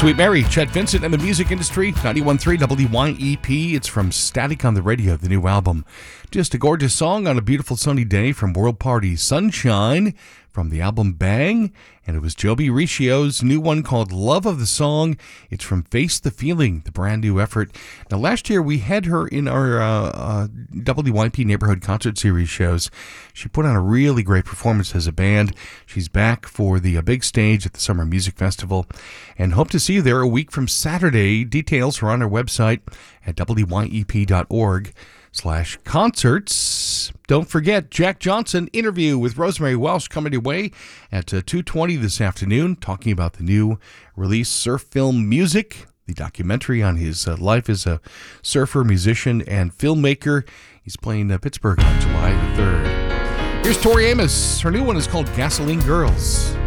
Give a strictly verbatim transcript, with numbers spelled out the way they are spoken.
Sweet Mary, Chet Vincent and the Music Industry, ninety-one point three W Y E P. It's from Static on the Radio, the new album. Just a gorgeous song on a beautiful sunny day from World Party Sunshine from the album Bang. And it was Joby Ricchio's new one called Love of the Song. It's from Face the Feeling, the brand new effort. Now, last year we had her in our uh, uh, W Y P Neighborhood Concert Series shows. She put on a really great performance as a band. She's back for the uh, big stage at the Summer Music Festival and hope to see you there a week from Saturday. Details are on our website at W Y E P dot org slash concerts. Don't forget, Jack Johnson interview with Rosemary Welsh coming your way at uh, two twenty this afternoon, talking about the new release, Surf Film Music, the documentary on his uh, life as a surfer, musician, and filmmaker. He's playing uh, Pittsburgh on July the third. Here's Tori Amos. Her new one is called Gasoline Girls.